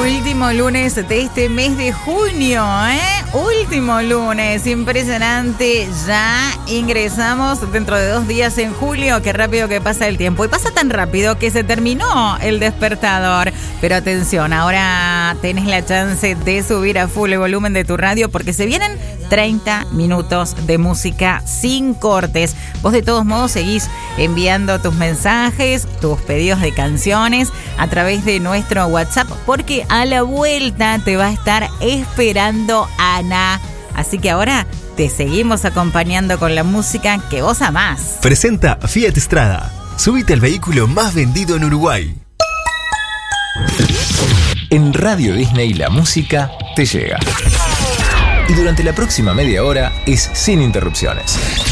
Último lunes de este mes de junio, Último lunes, impresionante. Ya ingresamos dentro de 2 días en julio. Qué rápido que pasa el tiempo. Y pasa tan rápido que se terminó el despertador. Pero atención, ahora tenés la chance de subir a full el volumen de tu radio porque se vienen 30 minutos de música sin cortes. Vos de todos modos seguís enviando tus mensajes, tus pedidos de canciones a través de nuestro WhatsApp porque a la vuelta te va a estar esperando Ana. Así que ahora te seguimos acompañando con la música que vos amás. Presenta Fiat Strada. Subite al vehículo más vendido en Uruguay. En Radio Disney la música te llega. Y durante la próxima media hora es sin interrupciones.